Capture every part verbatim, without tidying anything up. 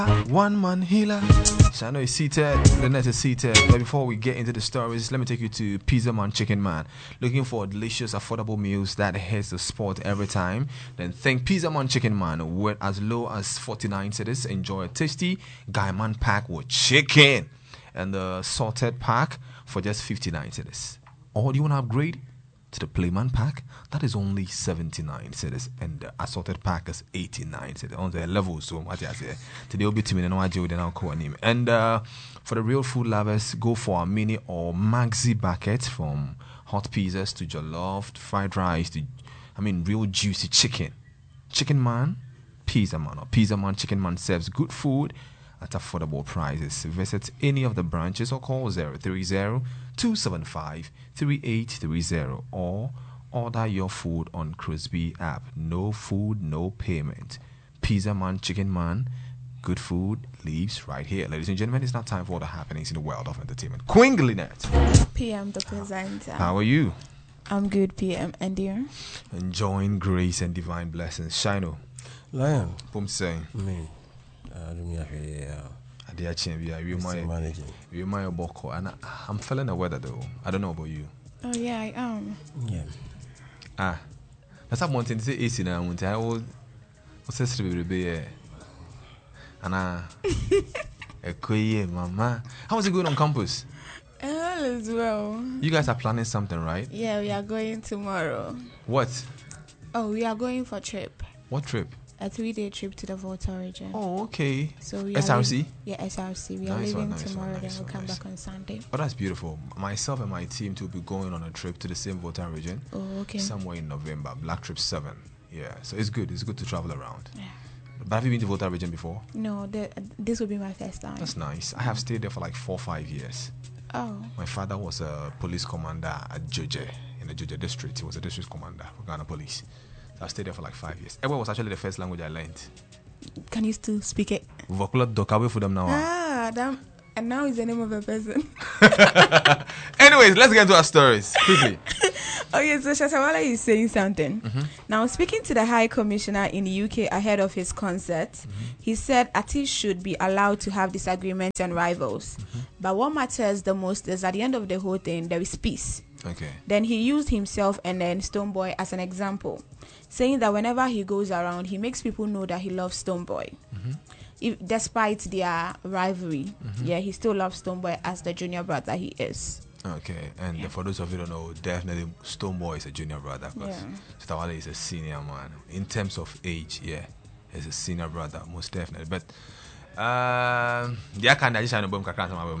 One man healer. Shano is seated. Lynette is seated. But before we get into the stories, let me take you to Pizza Man Chicken Man. Looking for delicious, affordable meals that hits the spot every time? Then think Pizza Man Chicken Man. With as low as forty-nine cedis, enjoy a tasty Guy Man pack with chicken and the salted pack for just fifty-nine cedis. Or do you want to upgrade to the Playman pack? That is only seventy-nine cedis, and the assorted pack is eighty-nine cedis on the level. So what I say today will be to me and I and uh, for the real food lovers, go for a mini or maxi bucket from hot pizzas to jollof to fried rice to I mean real juicy chicken. Chicken Man, Pizza Man or Pizza Man Chicken Man serves good food at affordable prices. Visit any of the branches or call zero three zero, two seven five, three eight three zero or order your food on Crosby app. No food, no payment. Pizza Man, Chicken Man, good food lives right here. Ladies and gentlemen, it's now time for all the happenings in the world of entertainment. Queen Lynette. P M, the presenter. How are you? I'm good, P M. And you? Enjoying grace and divine blessings. Shino. Lion. Pum saying. Me. I don't know here. Adia Chimbia, you might managing. You might boko, and I'm feeling the weather though. I don't know about you. Oh yeah, I am. Yeah. Ah, that's what wanting to say. A C now. Want I will. What's this to be? And ah, a koye mama. How is it going on campus? All is well. You guys are planning something, right? Yeah, we are going tomorrow. What? Oh, we are going for a trip. What trip? A three-day trip to the Volta region. Oh, okay. So we S R C? Are leaving, yeah, S R C. We nice are leaving one, nice tomorrow, one, nice then we'll one, come nice. back on Sunday. Oh, that's beautiful. Myself and my team to be going on a trip to the same Volta region. Oh, okay. Somewhere in November, Black Trip seven. Yeah, so it's good. It's good to travel around. Yeah. But have you been to Volta region before? No, the, this will be my first time. That's nice. I have stayed there for like four, five years. Oh. My father was a police commander at Joje, in the Joje district. He was a district commander for Ghana Police. So I stayed there for like five years. Ewe was actually the first language I learned. Can you still speak it? Vokula dokawe for them now. Ah, damn. And now is the name of a person. Anyways, let's get into our stories quickly. Okay, so Shatawala is saying something. Mm-hmm. Now, speaking to the High Commissioner in the U K ahead of his concert, mm-hmm. he said artists should be allowed to have disagreements and rivals. Mm-hmm. But what matters the most is at the end of the whole thing, there is peace. Okay. Then he used himself and then Stonebwoy as an example, saying that whenever he goes around, he makes people know that he loves Stonebwoy. Mm-hmm. If, despite their rivalry, mm-hmm. yeah, he still loves Stonebwoy as the junior brother he is. Okay, and yeah. for those of you who don't know, definitely Stonebwoy is a junior brother because yeah. Shatawale is a senior man. In terms of age, yeah, he's a senior brother, most definitely. But um, yeah, can I just shine a bomb?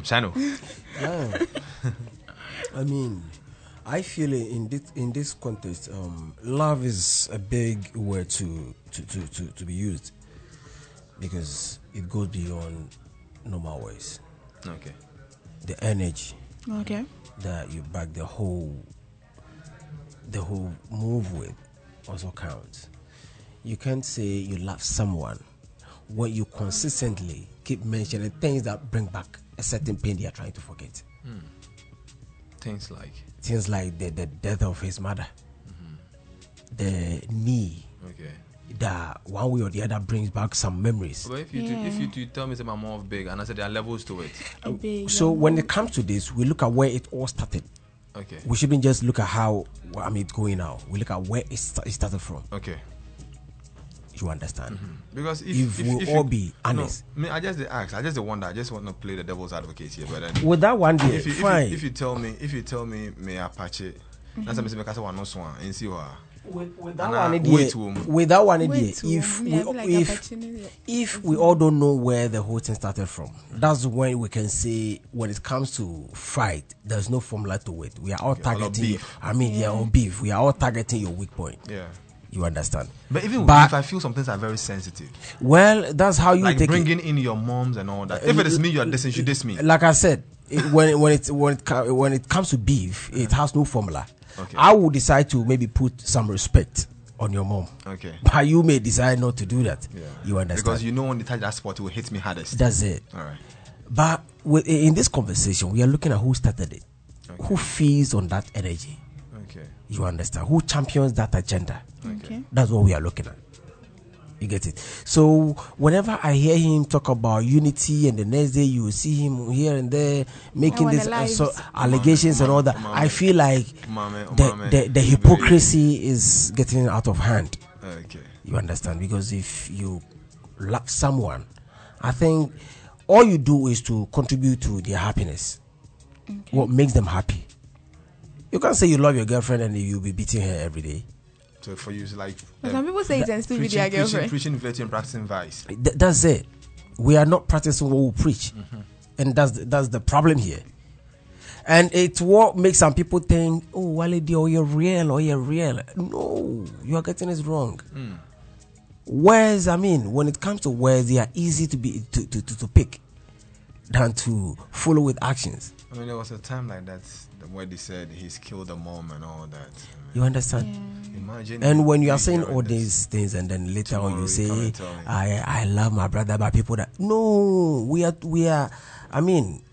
I mean, I feel in this in this context, um, love is a big word to to, to, to, to be used because it goes beyond normal ways. Okay. The energy. Okay. That you back the whole the whole move with also counts. You can't say you love someone when you consistently keep mentioning things that bring back a certain pain they are trying to forget. Hmm. Things like things like the, the death of his mother, mm-hmm. the knee. Okay. That one way or the other brings back some memories. But if you yeah. do, if you do tell me I'm more big, and I said there are levels to it. Big, so when it comes to this, we look at where it all started. Okay. We shouldn't just look at how well, I mean it's going now. We look at where it, st- it started from. Okay. You understand? Mm-hmm. Because if, if, if we if all you, be honest, no, I, mean, I just ask. I just wonder. I just want to play the devil's advocate here. But then with that one day, if you, fine. If you, if you tell me, if you tell me, may Apache, that's a mistake. I say one no swan and see what. With, with that one idea, with that one idea, if we, like if if we all don't know where the whole thing started from, that's when we can say when it comes to fight, there's no formula to it. We are all okay, targeting. All I mean, yeah, on beef. We are all targeting your weak point. Yeah, you understand. But even but, if I feel some things are very sensitive, well, that's how you like take bringing it. in your moms and all that. If it is me, you are dissing. You diss me. Like I said, it, when when it when it when it comes to beef, it has no formula. Okay. I will decide to maybe put some respect on your mom. Okay. But you may decide not to do that. Yeah. You understand? Because you know when they touch that spot, it will hit me hardest. That's it. All right. But with, in this conversation, we are looking at who started it, okay. who feeds on that energy. Okay. You understand? Who champions that agenda? Okay. That's what we are looking at. You get it? So whenever I hear him talk about unity, and the next day you will see him here and there making these uh, so allegations Mame, and all that, Mame, I feel like Mame, the, Mame, the, the hypocrisy is getting out of hand. Okay. You understand? Because if you love someone, I think all you do is to contribute to their happiness. Okay. What makes them happy. You can't say you love your girlfriend and you'll be beating her every day. So for you, it's like um, some people say it tends to be their girlfriend. Preaching, preaching virtue and practicing vice. Th- that's it. We are not practicing what we preach, mm-hmm. and that's the, that's the problem here. And it's what makes some people think, "Oh, Wale, or you're real, or you're real." No, you are getting it wrong. Mm. Words, I mean, when it comes to words, they are easy to be to, to, to, to pick than to follow with actions. I mean, there was a time like that where they said he's killed a mom and all that. I mean, you understand? Yeah. Imagine. And when you are saying all these things, and then later on you say, "I I love my brother," but people that no, we are we are. I mean,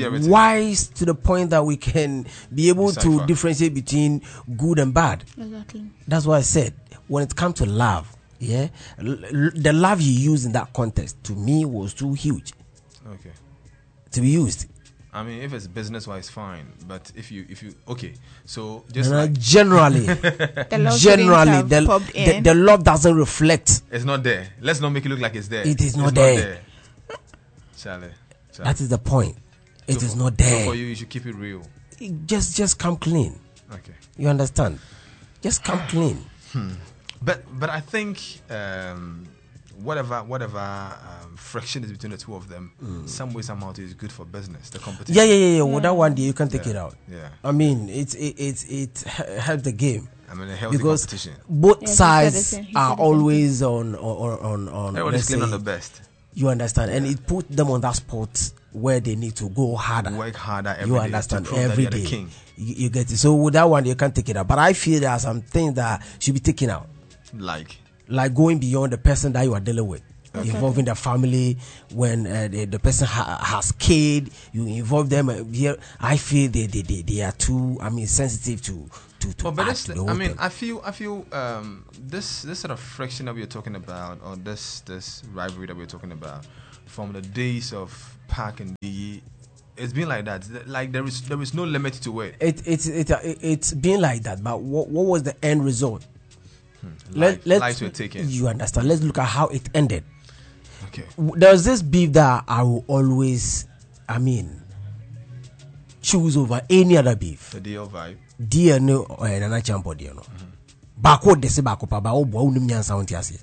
wise to the point that we can be able Decipher. to differentiate between good and bad. Exactly. That's what I said. When it comes to love, yeah, l- l- the love you used in that context to me was too huge. Okay. To be used. I mean, if it's business wise, fine. But if you, if you, okay, so just no, like generally, the generally, the, the, the love doesn't reflect. It's not there. Let's not make it look like it's there. It is not it's there. Not there. Charlie, Charlie. That is the point. It so is for, not there. So for you, you should keep it real. Just, just come clean. Okay. You understand? Just come clean. Hmm. But, but I think. Um, Whatever, whatever um, friction is between the two of them, mm. some way, somehow, it is good for business. The competition. Yeah, yeah, yeah, yeah. Well, that one day you can take yeah. it out. Yeah. I mean, it, it, it, it helps the game. I mean, a healthy because competition. Both yeah, sides are always on, on, on, on. Everybody's playing on the best. You understand, yeah. and it put them on that spot where they need to go harder, work harder. Every you day understand to prove every that day. The king. You, you get it. So with that one, you can't take it out. But I feel there are some things that should be taken out, like, like going beyond the person that you are dealing with. Okay. Involving the family when uh, the, the person ha- has kid, you involve them. Uh, here, I feel they, they, they, they are too. I mean, sensitive to to to. Well, but this, to the I mean, thing. I feel I feel um, this this sort of friction that we're talking about, or this this rivalry that we're talking about, from the days of Park and D, it's been like that. Like there is there is no limit to it. It it it, it it's been like that. But what what was the end result? Hmm. Life, Let, lives were taken. You understand? Let's look at how it ended. Okay. There's this beef that I will always, I mean, choose over any other beef. The D L vibe. D L no or another champion, D L no. Bako desi bako pa ba obo unu myansa wonti ase.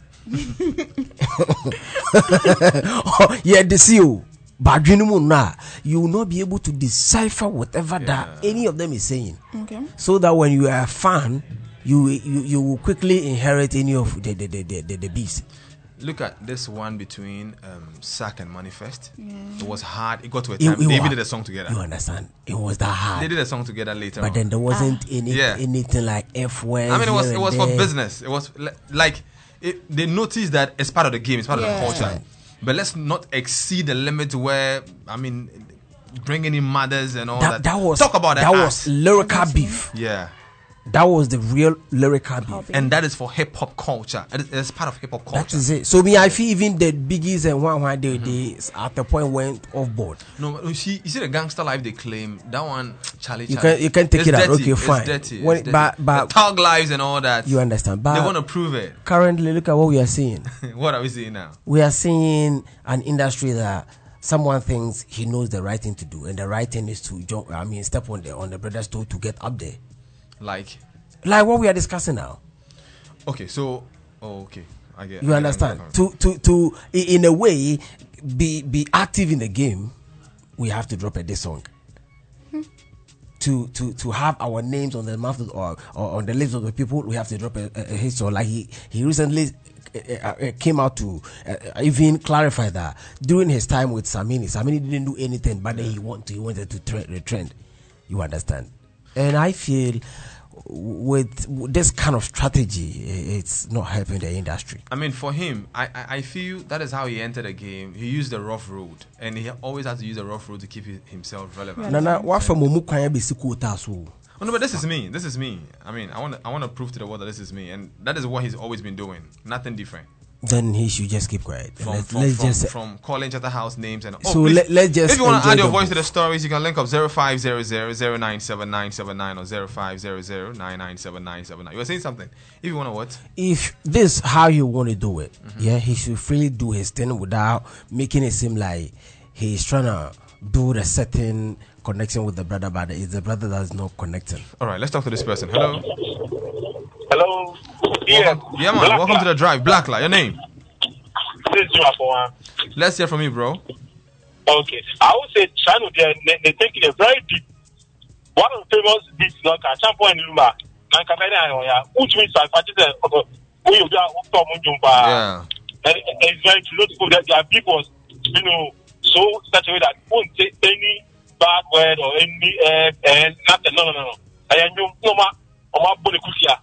Yeah, desi o. Badwinu mu na, you will not be able to decipher whatever yeah. that any of them is saying. Okay. So that when you are a fan, you you, you will quickly inherit any of the the the the, the, the beefs. Look at this one between um, Sack and Manifest. Yeah. It was hard. It got to a It- time. it they was- even did a song together. You understand? It was that hard. They did a song together later But on. then there wasn't any Yeah. anything like F words. I mean, it was here it and was for there. business. It was li- like it, they noticed that it's part of the game. It's part Yeah. of the culture. But let's not exceed the limit where I mean, bringing in mothers and all that. That, that was talk about that. That ass. was lyrical beef. Yeah. That was the real lyrical beef. Hobby. And that is for hip hop culture. It is, it's part of hip hop culture. That is it. So me, I feel even the biggies and one one they, they at the point went off board. No, you see, you see the gangster life they claim. That one, Charlie. You Charlie. can you can take It's it out. dirty. Okay, fine. It's dirty. When- It's dirty. but but the thug lives and all that. you understand? But They want to prove it. currently, look at what we are seeing. What are we seeing now? We are seeing an industry that someone thinks he knows the right thing to do, and the right thing is to jump. I mean, step on the on the brother's toe to get up there, Like, like what we are discussing now. okay, so, oh, okay, I get. You I get understand? I'm To to to i- in a way, be be active in the game. We have to drop a diss song. To to to have our names on the mouth of, or, or on the lips of the people, we have to drop a, a, a hit song. Like he he recently uh, uh, came out to uh, even clarify that during his time with Samini, Samini didn't do anything, but then he wanted he wanted to trend the trend. You understand? And I feel with this kind of strategy, it's not helping the industry. I mean, for him, I, I I feel that is how he entered the game. He used the rough road, and he always has to use the rough road to keep hi- himself relevant. Nana, what from Omu kwanya besi quota so? Oh no, but this is me. This is me. I mean, I want to I want to prove to the world that this is me, and that is what he's always been doing. Nothing different. then he should just keep quiet. From, Let, from, let's from, just from calling Chatterhouse names and oh, so please, let, let's just if you want to add your the voice book. to the stories, you can link up zero five zero zero zero nine seven nine seven nine or zero five zero zero nine nine seven nine seven nine. You were saying something. If you want to what? If this how you want to do it, Mm-hmm. yeah, he should freely do his thing without making it seem like he's trying to build a certain connection with the brother, but it's the brother that's not connecting. All right, let's talk to this person. Hello. Hello. Yeah, Welcome, yeah, man. Welcome to the drive. Blacklight. Your name? This is Joa. Let's hear from you, bro. Okay. I would say China, they, they, they take it a very deep. One of the famous beats, like a champion in Luma. Which means I find it. Yeah. And it's very true. Those people, that there are people, you know, so such a way that won't say any bad word or any uh, and nothing. No, no, no, no. I am no more. I'm not going to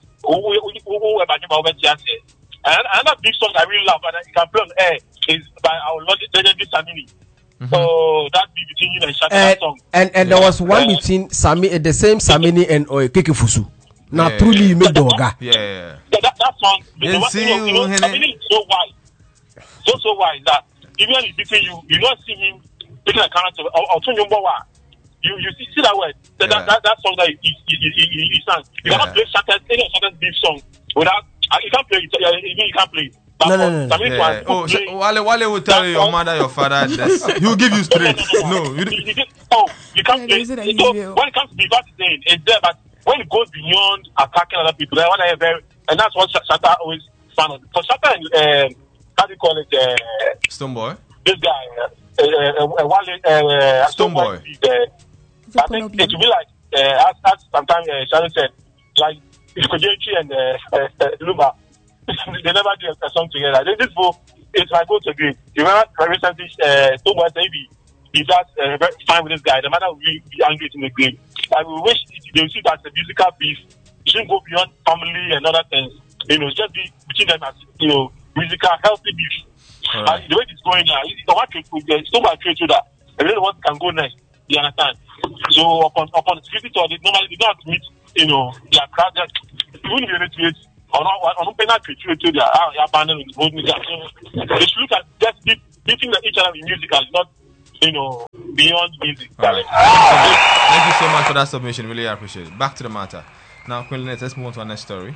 and another big song I really love and I can play on air is by our Lord Legend Samini. Mm-hmm. So that be between you and Shaka And, song. and, and Yeah. there was one Yeah. between Sami, the same Samini and uh, Keke Fusu. Now, Yeah. truly, you make the Oga. Yeah, yeah, yeah. That, that, that song, the Yes, one thing, you know, see you know, you, Samini is so wise. So, so wise that even when he's beating you, you not see him taking a character or, or turn your bow. You you see, see that word? That, Yeah. that, that, that song that he, he, he, he, he, he sang. You Yeah. cannot play Shaka's, any of Shaka's beef song without, uh, you can't play it, uh, you, you can't play it. But No, no, for no, no. Samini to Yeah. have Oh, play- so Wale, Wale will tell you your mother, your father. This. He'll give you straight. No, you You- didn't. you just- oh, you can't Yeah, play. there's it that So you will. when it comes to beef, what he's saying, it's there, but when it goes beyond attacking other people, then what I very, and that's what Shatta always found. out. For Shatta and um, how do you call it? Uh, Stone boy. this guy, uh, uh, uh, uh, Wale, uh, Stone Boy. Uh, I think it will be like, uh, as, as sometimes uh, Sharon said, like Kojechi and uh, uh, uh, Luma, they never do a, a song together. This this book is my go-to grade. You remember recently, uh, Stone Boy said he he does uh, very fine with this guy. The matter will be, be angry in the grade. I will wish they will see that the musical beef shouldn't go beyond family and other things. You know, just be between them as, you know, musical, healthy beef. All right. And the way it's going now, it's not so much to that. I really want can go next. You understand? So upon upon the security tour, they normally they don't meet, you know, their crowd. You wouldn't be able to meet or not or not pay that to to their ah abandoned with both music. So they should look at just beat, beating each other in musical, not, you know, beyond music. All right. Thank you so much for that submission. Really appreciate it. Back to the matter. Now, Queen Lynette, let's move on to our next story.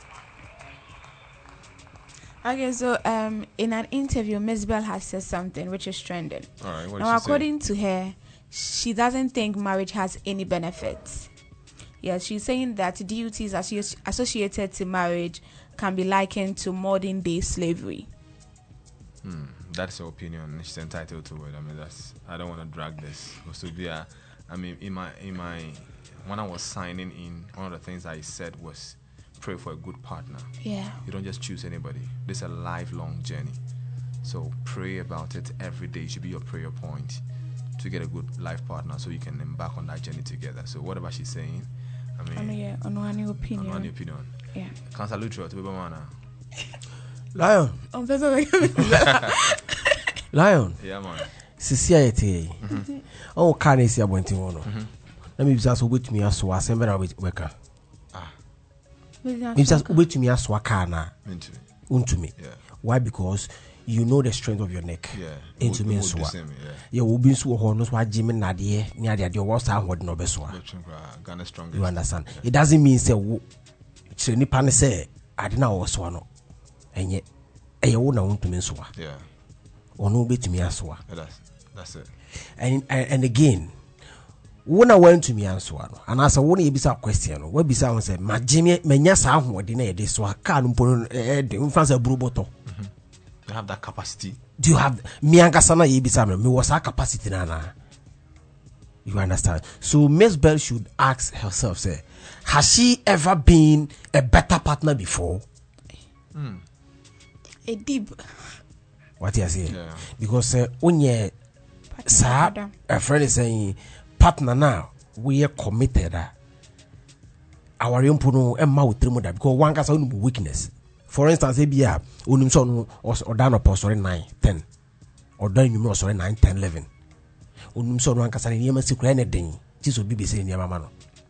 Okay, so um, in an interview, Miss Bell has said something which is trending. All right. What did Now, she say? according to her, she doesn't think marriage has any benefits. Yes, she's saying that duties associ- associated to marriage can be likened to modern day slavery. Hmm, that's her opinion. She's entitled to it. I mean, that's. I don't want to drag this. So yeah, I mean, in my in my when I was signing in, one of the things I said was pray for a good partner. Yeah. You don't just choose anybody. This is a lifelong journey. So pray about it every day. It should be your prayer point to get a good life partner so you can embark on that journey together. So whatever she's saying, I mean, I mean, yeah, on one opinion. on one opinion. Yeah. Councillor Lutro to be man. Lion, Um, that's what I- Lion, Yeah, man. Sisi ayete. Oh, can you see a bunting one? Let me just wait me as well. Send me a worker. If just wait me as well, kana Into unto me. Yeah. Why? Because you know the strength of your neck. Yeah. Into me We'll- as we'll well. do same, yeah. Yeah, we'll be so honest. Why Jimmy Nadia, near the idea was I would know best. Ghana strongest. You understand? It doesn't mean say, Chini Pan say, I didn't know was one. And yet, I won't want to miss one. Yeah. Or no bit to me as well. Yeah, that's that's it. And, and and again, when I went to me answer one, and as I want to be a question, what be someone said, my Jimmy, my yes, I want dinner this so I can't put in France a bruboto. They have that capacity. Do you have me and Cassana Yibisam? Me was our capacity nana. You understand? So Miss Bell should ask herself, say, has she ever been a better partner before? a deep. What you say? Yeah. Because uh, when you sir, a friend is saying partner now, we are committed. Uh, our young puno and mouth that because one has own weakness. For instance, A B A, unim son or down a post or nine, ten, or down you know, sorry, nine, ten, eleven. Unim son one casan, you must secret anything. This will be saying Yamano.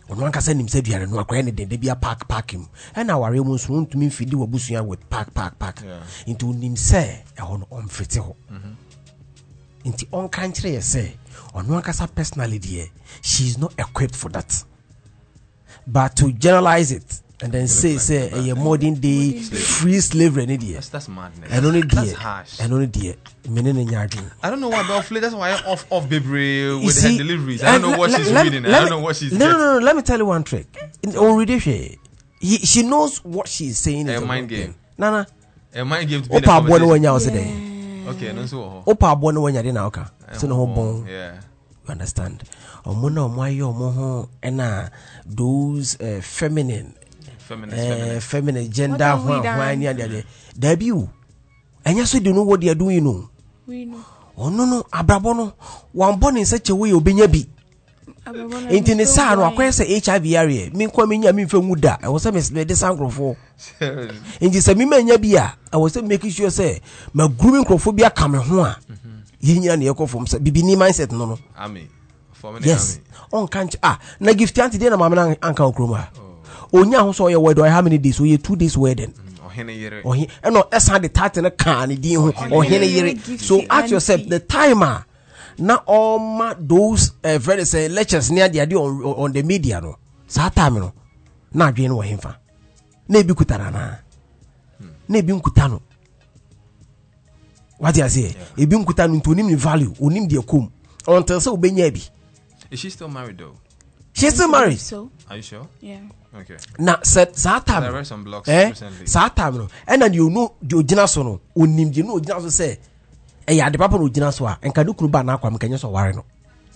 Ono anka say nim say duane no akoye ne dende bia park park him. E na ware mu so ntumi mfidi wabusua with park park park. Into nim say e ho no omfete ho. Mhm. Inti on kan kire ye say ono anka sa personality she's not equipped for that. But to generalize it and then say say a modern day free slavery any day. That's, that's madness. And only that's dear. harsh. And only dear. I don't know why, but that's why I'm off off baby with see, her deliveries. I don't know what she's reading. I don't know what she's. No, no, no, no. Let me tell you one trick. In already she, he, she knows what she's saying. A mind game. Nana. A mind game to be in a conversation. Yeah. Okay, no so. Opa bono when you're now. So no bon. Yeah. You understand? Omuna omayo omoho ena those uh, feminine. Feminine, uh, feminine. feminine gender one one yeah yeah debut enya so do know what they are doing no we know oh no no abrabo no wan born in such a way obenya bi enti ne sa no akwese H I V area me kwa me nya me mfa nguda e wo se me de sankrofo enti se me manya bi a e wo se make sure say ma grooming krofo bi aka me ho a yinya na yekofo se bibini mindset no no ami for me yes on kan ah na gift anti dey na mama na anka okroma onya ho so ye wedding how many days so ye two days wedding ohene yere ohe e no esa the title kan ni din ho ohene yere so ask yourself the timer na all ma those uh, very say lectures near the on, on the media no sa time no na adwen wo hemfa na ebi kutara na na ebi nkuta no what you say ebi nkuta no ntonim ni value onim de kom until say obenya bi. Is she still married though? She's still married. So are you sure? Yeah. Okay. Na set that time. There were some blogs eh? recently. That time no. And then you know the original so no. Onim the no original so say. Eh ya the papa no original so a. Enka do kunu ba na akwa mkanya so ware no.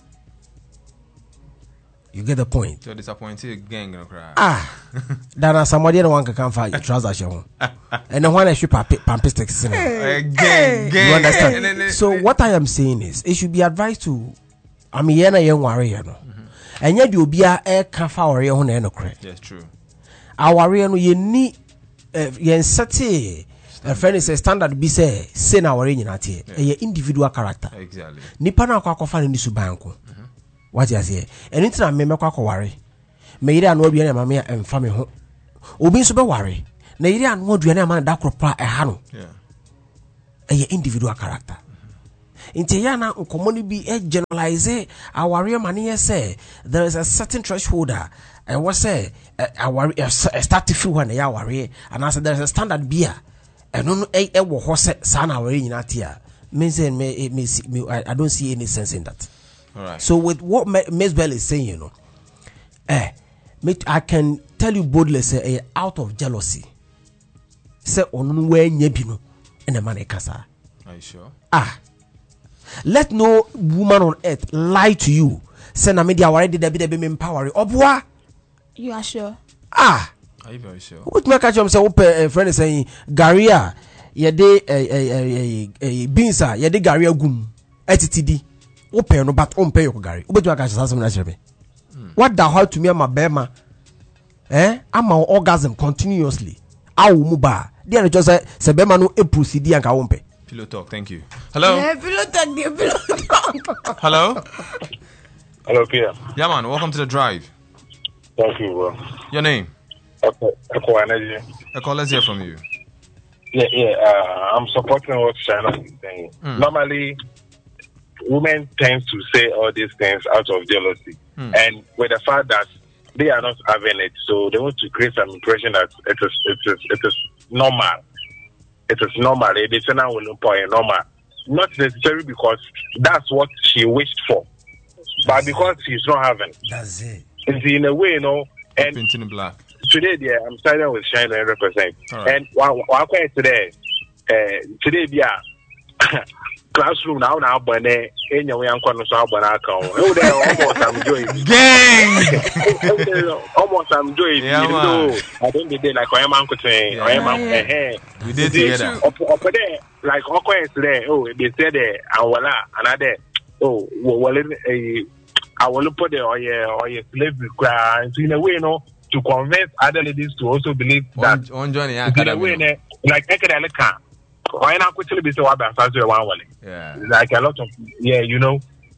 You get the point. So disappointed gang no cry. Ah. Dana somebody no one can find trousers show. And then when I shoot pampistics in it. Gang, gang. You understand? So what I am saying is it should be advised to I mean yena yen ware you know. And yet you be a cafe or your own enocre. Yes, true. Our no ye ni yen sati a friend is a standard be say say na our in at a individual character. Exactly. Nipa na kwa fan ni subanko. What you say? Anything I me kwa worry. Me ira no bia na mama em fa me ho. Obi so be worry. Na ira no aduane ma da kropa e ha no. Yeah. A individual character. Inti yana nkomo bi e generalize aware mane say there is a certain threshold and what say aware start to feel when ya aware and as there is a standard beer and no e e wo ho say sa na aware nyina tia me say me me I don't see any sense in that. All right. So with what Miss Bell is saying, you know, eh me I can tell you boldly say out of jealousy say onu we nya bi no and the man e kasa. Are you sure? Ah. Let no woman on earth lie to you. Say na media already there be there be empower. Obwa. You are sure? Ah. Are you very sure? What make catch him say open friend is saying Garia ye de eh eh eh beans ah ye de Garia gum. Ettd. Open no but on pay your Gary. Obetu aka say na chebe. What the hell to me my bema? Eh? Am my orgasm continuously. Awu mu ba. There just say se bema no e proceed anka won pay. Pillow talk, thank you. Hello? Yeah, pillow talk, dear, pillow talk. Hello? Hello, Pierre. Yeah, man, welcome to the drive. Thank you, bro. Your name? Echo, Echo Energy. Echo, let's hear from you. Yeah, yeah, uh, I'm supporting what China is saying. Mm. Normally, women tend to say all these things out of jealousy. Mm. And with the fact that they are not having it, so they want to create some impression that it is, it is, it is normal. It is normal. It is normal. Not necessarily because that's what she wished for, but that's because it. She's not having. That's it. It's in a way, you know. And in black. Today, yeah, I'm starting with Shine one hundred percent. Right. And what I today, uh, today, yeah, classroom now, now, but then, in your young one, so I'm almost I'm doing. Gang! Almost I'm doing. Yeah, you know, I don't do like I am uncle saying, I am uncle. We did together. Up there, like, okay, today, oh, they said, and voila, another, oh, well, I will put it on your slavery crime. So, in a way, you know, to convince other ladies to also believe that, on Johnny, in a way, like, I can. Why not quickly be so about one way? Yeah. Like a lot of, yeah, you know.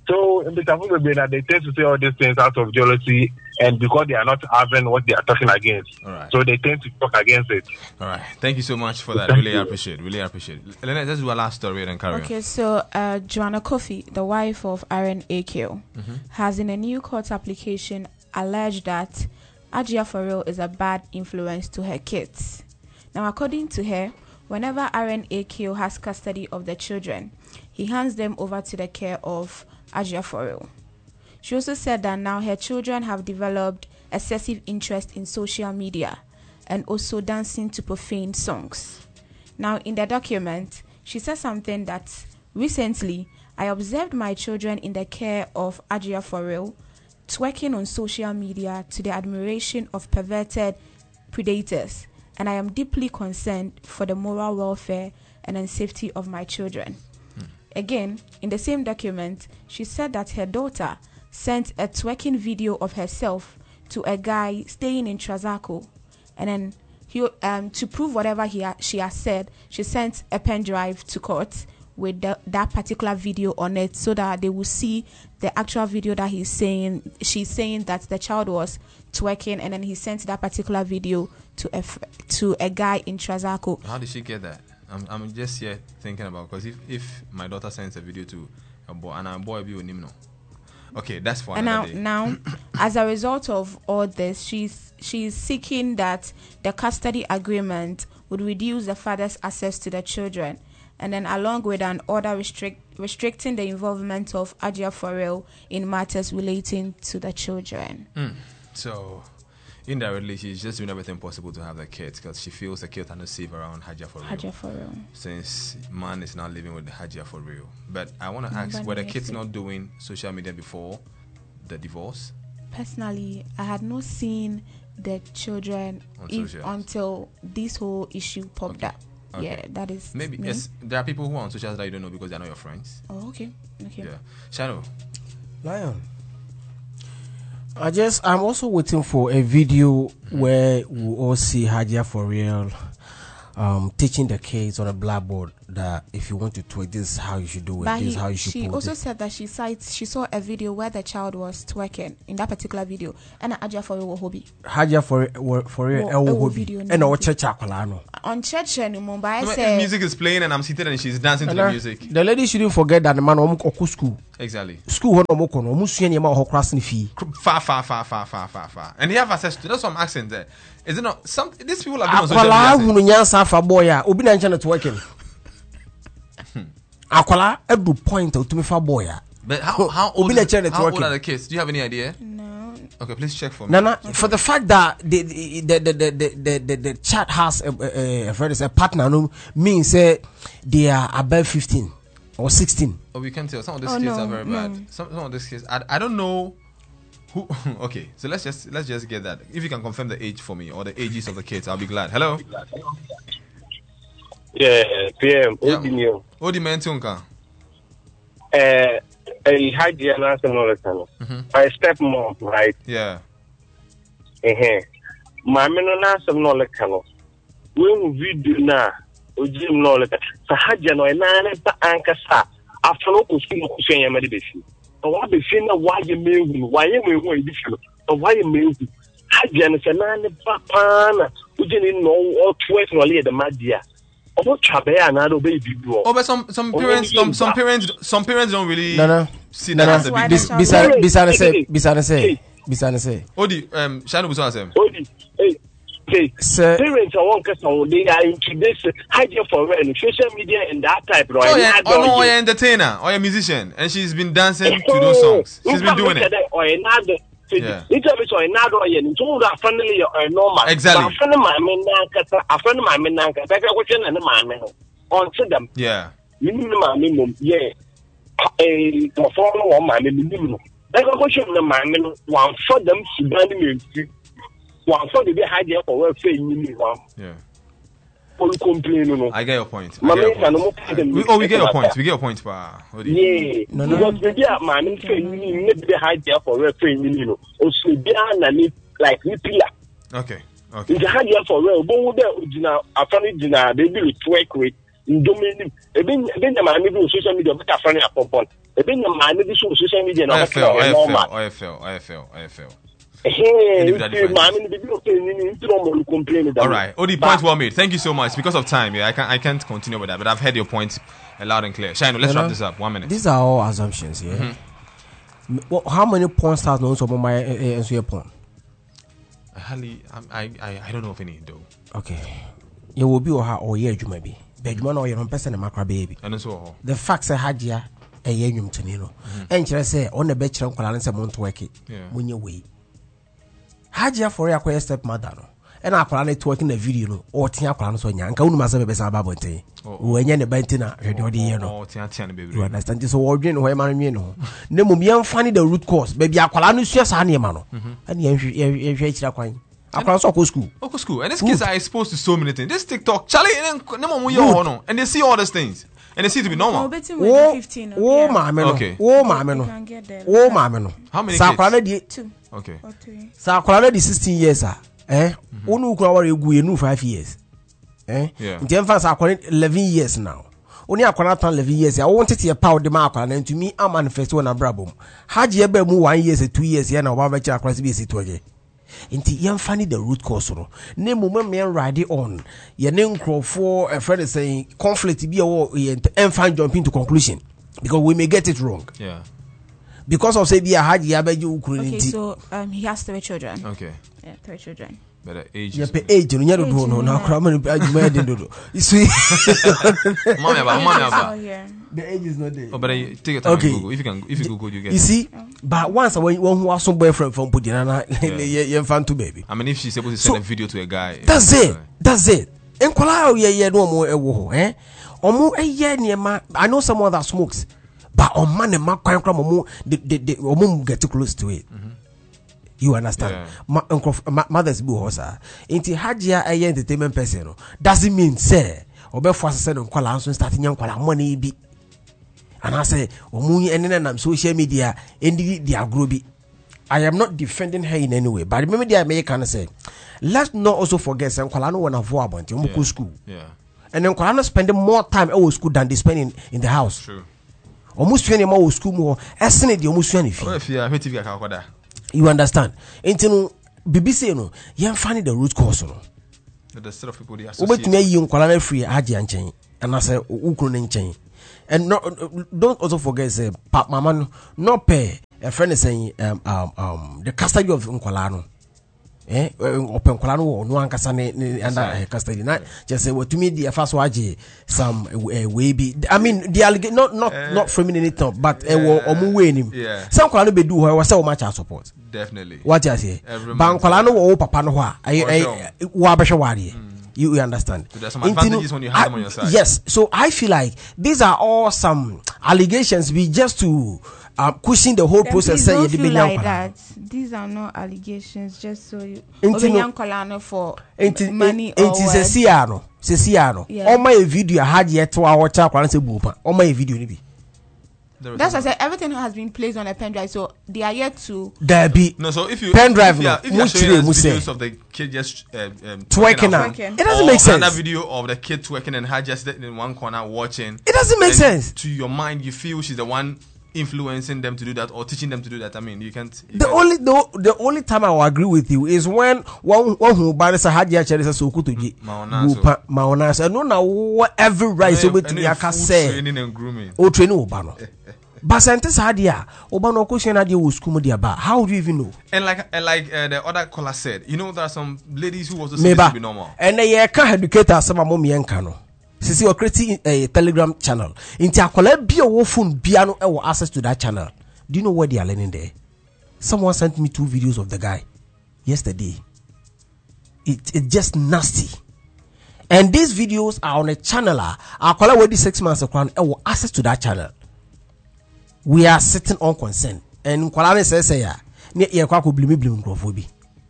So in the that they tend to say all these things out of jealousy and because they are not having what they are talking against. All right. So they tend to talk against it. All right. Thank you so much for that. Really appreciate it. Really appreciate it. Let's do a last story and carry Okay, on. so uh, Joanna Kofi, the wife of Aaron Akio, Mm-hmm. has in a new court application alleged that Ajia Forel is a bad influence to her kids. Now, according to her, whenever Aaron Akio has custody of the children, he hands them over to the care of Ajia Forel. She also said that now her children have developed excessive interest in social media and also dancing to profane songs. Now, in the document, she said something that recently I observed my children in the care of Ajia Forel twerking on social media to the admiration of perverted predators, and I am deeply concerned for the moral welfare and then safety of my children. Again, in the same document, she said that her daughter sent a twerking video of herself to a guy staying in Trazako, and then he, um, to prove whatever he ha- she has said, she sent a pen drive to court with the, that particular video on it, so that they will see the actual video that he's saying. She's saying that the child was twerking, and then he sent that particular video to a f- to a guy in Trazako. How did she get that? I'm, I'm just here thinking about, because if, if my daughter sends a video to a boy and a boy be with him, no. Okay, that's for And now, another day. now, as a result of all this, she's she's seeking that the custody agreement would reduce the father's access to the children, and then along with an order restrict restricting the involvement of Ajia Forel in matters relating to the children. Mm. So, indirectly, she's just doing everything possible to have the kids, because she feels the kids are not safe around Hajia for real. Ajia Forel. Since man is now living with the Hajia for real. But I want to No, ask, but were the yes, kids it- not doing social media before the divorce? Personally, I had not seen the children On if, socials. until this whole issue popped Okay. up. Okay. Yeah, that is Maybe, me. yes, there are people who are on socials that you don't know because they're not your friends. Oh, okay, okay. Yeah. Shano, Lion. I just I'm also waiting for a video where we all see Hajia for real um teaching the kids on a blackboard that if you want to twerk, this is how you should do it, But this is he, how you should she put also it. said that she cites she saw a video where the child was twerking in that particular video, and Ajia for real hobby Hajia for for real Wo- ewo ewo hobby video and no our video. church akwala no. on church anymore. But I no, if said music is playing and I'm seated and she's dancing to And, the uh, music. the lady shouldn't forget that the man omu ko school. Exactly. School ho no mo ko no omu sua nyema ho class ni fee. Far, far, far, far, far, far, far. And they have access to. That's what I'm asking there. Is it not? Some these people have been on social Akwala media. hunu nyansa fa boy a obi na ncha na twerking. Akwala edu point o tumi fa boy a. But how how old, Obi na is, ncha na how old twerking. are the kids? Do you have any idea? no. Okay, please check for me. Nana, for the fact that the the the the the, the, the, the chat has a, a, a, friend is a partner, no means say they are above fifteen or sixteen. Oh, we can tell. Some of these Oh, kids no, are very no. bad. Some, some of these kids, I, I don't know who. Okay, so let's just let's just get that. If you can confirm the age for me or the ages of the kids, I'll be glad. Hello. Yeah, P M. Yeah. Odinio. Oh, the man tunka. Uh, I had the national Mhm. My stepmom, right? Yeah. Uh-huh. My men on national level. When video na, Ojim no letter. Sahaja no nane pa ankasa. After no kuskuma kusenya medibesi. But what be seen why you may why you may win this but why you may Haja no nane pa pana. Ujin no or twice no the madia. Obo chabea na do baby bro. Oh, but some some Oh, parents yeah. some some parents some parents don't really No, no. see No, that no. as a Why big the deal. child- Bisane bisane say bisane say bisane say. Oh, the um Shano Buso asem. Odi, hey, hey, Sir, parents are one person. They are into this hiding for rent, social media and that type, right? Oh yeah, Not oh no, all oh you. yeah, entertainer, or a musician, and she's been dancing to those songs. She's been doing it. Or another. Yeah. It's a bit or another. You know that family or normal. Exactly. A friend of my men, a friend of my men, a question and a man on to them. Yeah. You know my minimum, yeah. A follow on my minimum. That's a question of my men. One for them, Sudan, one for the hiding for work, saying, Yeah. complain, no. I get your point. I My get your man can point. almost put them We, oh, we get your point. We get your point, pa. Odi. Yeah, No, no. because maybe a man is saying, maybe they hide there for real, you know, or so behind and like we pillar. Okay. Okay. If you hide there for real, but would there, you know, a funny dinner, they will twerk with Ndomini, even even the man with social media, but a friend upon. Even the man with social media, I feel, I feel, I feel, I feel, I feel. Hey, man, the complain. All right, Odi, point well made. Thank you so much. Because of time, yeah, I can't, I can't continue with that. But I've heard your point loud and clear. Shino, let's you wrap know, this up. One minute. These are all assumptions, yeah. Mm-hmm. Well, how many porn stars know some of my answer porn? I hardly, I, I, I don't know of any though. Okay, you will be or how or yeah, you may be. But you know you're one person a macro baby. And so the facts are Hajia a year to Nino. And you say on the bench on Colonel Mount work it when you wait. Hajia for your quiet stepmother. And I plan to work in a video or Tia Colonel Sonia and Kaunu Besa Babonte. When you're the Bentina, you understand this ordering where man you know. Nemumian funny the root cause, baby Aqualanus just animal. And you're quite. Across Oko school. Oko school. And these kids are exposed to so many things. This TikTok, Charlie, and they see all these things. And they see it to be normal. Oh, oh, mamma. Okay. Oh, mamma. Oh, mamma. How many kids? Two. Okay. Or three. Sakurana di sixteen years, ah. Eh? Onu ukura wari egu enu five years. Eh? Yeah. Nti emfa Sakurana eleven years now. Oni akwana tan eleven years. I wanted to power the ma akwana to me a manifest one abrabom. Haji ebe mu one years two years ya na oba be kira akwana se bi esitu aje. Nti yemfa ni the root cause no. Ne moment me ride on. Ye ne nkrofo a friend is saying conflict bi o emfa jump into conclusion because we may get it wrong. Yeah. Because of say be a Haji abeju ukuru Okay, nti. so um he has three children. Okay. Yeah, three children. Better age. Yeah, pe age no nyado do no na kra man adwuma den do do. You see. Mommy about mommy about. The age is not there. Oh, but uh, take your time Okay. and Google. If you can if you Google you get. You see, but once when one who has some boyfriend from Pudina, yeah, yeah, fan to baby. I mean if she's able to send So, a video to a guy. That's yeah, it. That's it. Enkola ye ye no mo ewo eh. Omo eye niema. I know someone that smokes. But on man e ma kwan kra mo the the omo get too close to it. Mm-hmm. You understand? Yeah. Ma, ma, mothers be hosa. Inti Hajia a entertainment person. No. Doesn't mean say obe force say no kwala so start nyam kwala money bi. And I say omu ene na social media endi di agro bi. I am not defending her in any way, but remember the American say let's not also forget say kwala no wanna vo abonti omu go school. Yeah. And then kwala no spend more time at school than they spend in, in the house. True. Almost twenty more school more. Esne di almost twenty. Oh, if you are T V akakoda. You understand? Into B B C no, you find the root cause no. The set of people they associate. Obetumi yi nkwala free Haji anchen. And I say ukru ne nchen. And no, don't also forget say pap mama no, no pay a friend is saying um um um the custody of nkwala no. Eh open nkwala no no ankasa ne under custody na just say what to me the first waje some uh, way be I mean the allegation not not uh, not framing anything but e wo omu way nim some nkwala no be do ho say o match support definitely what you say ba nkwala no wo papa no ho a wo abehwe ware you, you understand? So there's some advantages when you have I, them on your side. Yes. So I feel like these are all some allegations we just to uh, cushion the whole then process. Say don't feel like that. These are not allegations. Just so you. Intino for inti, money in, or what? It is a Ciano. Ciano. All my video I had yet to our child. All my video nibi. That's why I said everything has been placed on a pen drive, so they are yet to. There be no. So if you pen drive, if you are, if you are showing us videos of the kid just uh, um, twerking, out, twerking. It doesn't make sense. Another video of the kid twerking and her just in one corner watching. It doesn't make sense. To your mind, you feel she's the one influencing them to do that or teaching them to do that. I mean, you can't. You the can't. only the, the only time I will agree with you is when one one who buys a hard year cherry so good to get maonas. I don't know what every right so with me I can say. Training and grooming. Oh, training Obano. But scientists had ya Obano question idea was school about. How do you even know? And like and like uh, the other caller said, you know there are some ladies who also say this to be normal. And they can educate us some mommy and cano. Sisi you're creating a Telegram channel. Into a collab be a phone piano or access to that channel. Do you know what they are learning there? Someone sent me two videos of the guy yesterday. It it's just nasty. And these videos are on a channel. I'll call it with six months around or access to that channel. We are sitting on consent. And Kwalane says, "Yeah, you can't blame me, blame Crawford.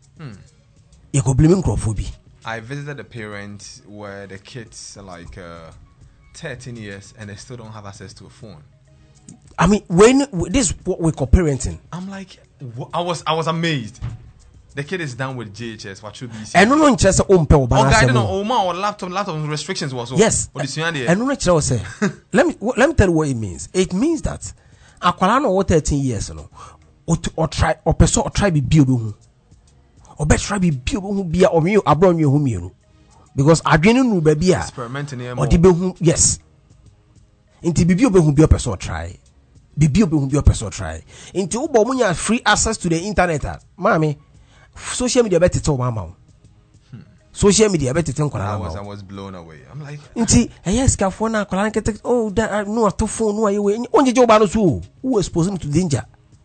You can't blame Crawford." I visited a parent where the kids are like uh, thirteen years and they still don't have access to a phone. I mean, when this is what we call parenting. I'm like, I was, I was amazed. The kid is done with J H S. What should be? And no no interest on pe oba na. Okay, I don't know. Oma or laptop, laptop restrictions was. Yes. And no no interest say. Let me let me tell you what it means. It means that akwala no thirteen years no. Or try or person or try be build hu. Or bet try be build hu bia or me abro nwe hu mienu. Because adwene nu ba bia. Experimenting here. Or di be hu yes. Inti bibi obe hu bia person try. Bibi obe hu bia person try. Inti ubo munya free access to the internet. Mami social media better tell mama. Hmm. Social media better tell kwala. I was I was blown away. I'm like nti yes ka phone na kwala nkete oh that no to phone no aye we onje je oba no so who expose him to danger.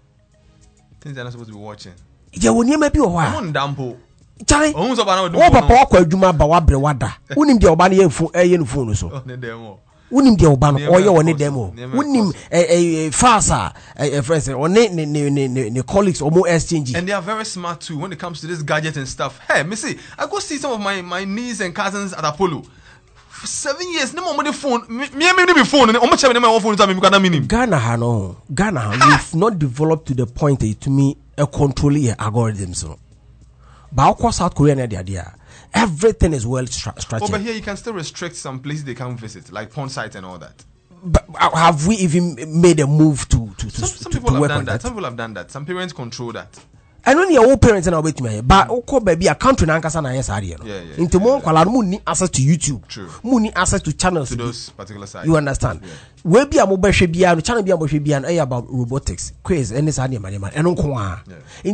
Things are not supposed to be watching. Je woni ma bi o wa. I'm on dampo. Chale. Ohun so ba na do. O papa akwa adwuma ba wa bre wada. Wonim de oba na ye phone eh ye no phone so. Ne demo. Wonim de oba no oye woni demo. Wonim eh eh fasa eh friends on ne ne ne ne colleagues omo exchange. And they are very smart too when it comes to this gadget and stuff. Hey, me see, I go see some of my my niece and cousins at Apollo. For seven years, no more phone. Me me me be phone. Omo chebe my phone to me because na minim. Ghana ha no. Ghana ha we've not developed to the point that to me a control your algorithms no. But of course South Korea na dia dia. Everything is well stra- structured. Oh, but here you can still restrict some places they can't visit, like porn sites and all that. But have we even made a move to to to, some, some to, people to have work done on that. that? Some people have done that. Some parents control that. I know your own parents and wait me, but oko baby a country na nkasa na yes area no. Yeah, yeah. Into mo kwala mo ni access to YouTube. True. Mo ni access to channels to those particular sites. You understand? Yeah. We be a mo behwe bia no channel bia mo behwe bia no eh about robotics, quiz, any sa na man man. Eno nko a.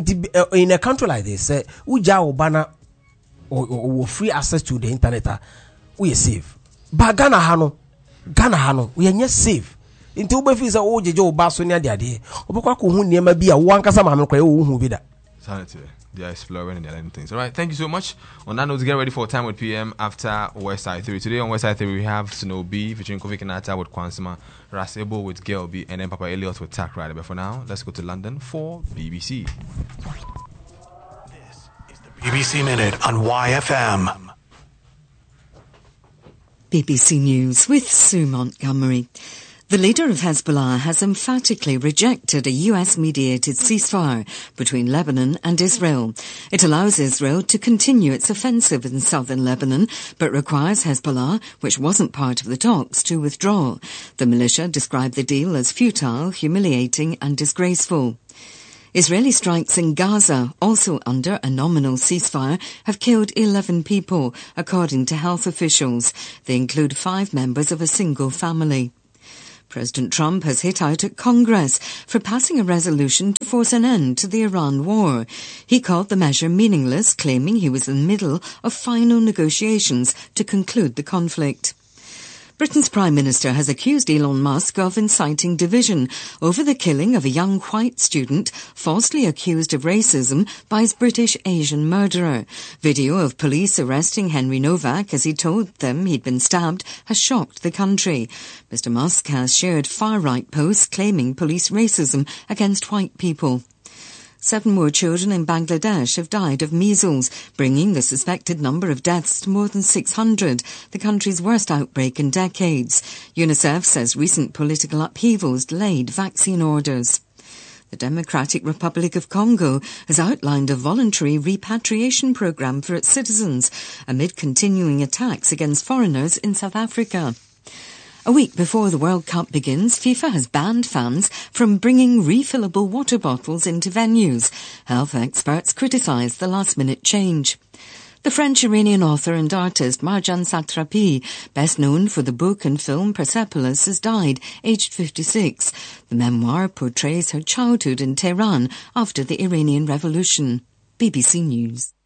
In a country like this, say uja obana or, or, or free access to the internet, uh, we are safe. But Ghana Hano, Ghana Hano, we are not safe. Until we feel so, Joe Bassonia, the idea. Obaku, near maybe a one Casama, who be that. Sanity. They are exploring and they're learning things. All right, thank you so much. On that note, get ready for Time with P M after West Side Theory. Today on West Side Theory, we have Snow B featuring Kofi Kinata with Kwansima, Rasebo with Girl B, and then Papa Elliot with Tack Rider. But for now, let's go to London for B B C. B B C Minute on Y F M. B B C News with Sue Montgomery. The leader of Hezbollah has emphatically rejected a U S-mediated ceasefire between Lebanon and Israel. It allows Israel to continue its offensive in southern Lebanon, but requires Hezbollah, which wasn't part of the talks, to withdraw. The militia described the deal as futile, humiliating and disgraceful. Israeli strikes in Gaza, also under a nominal ceasefire, have killed eleven people, according to health officials. They include five members of a single family. President Trump has hit out at Congress for passing a resolution to force an end to the Iran war. He called the measure meaningless, claiming he was in the middle of final negotiations to conclude the conflict. Britain's Prime Minister has accused Elon Musk of inciting division over the killing of a young white student falsely accused of racism by his British Asian murderer. Video of police arresting Henry Novak as he told them he'd been stabbed has shocked the country. Mister Musk has shared far-right posts claiming police racism against white people. Seven more children in Bangladesh have died of measles, bringing the suspected number of deaths to more than six hundred, the country's worst outbreak in decades. UNICEF says recent political upheavals delayed vaccine orders. The Democratic Republic of Congo has outlined a voluntary repatriation program for its citizens amid continuing attacks against foreigners in South Africa. A week before the World Cup begins, FIFA has banned fans from bringing refillable water bottles into venues. Health experts criticise the last-minute change. The French-Iranian author and artist Marjan Satrapi, best known for the book and film Persepolis, has died, aged fifty-six. The memoir portrays her childhood in Tehran after the Iranian Revolution. B B C News.